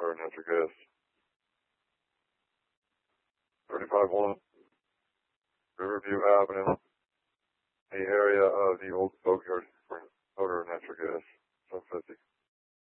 for natural gas. 35-1, Riverview Avenue, the area of the old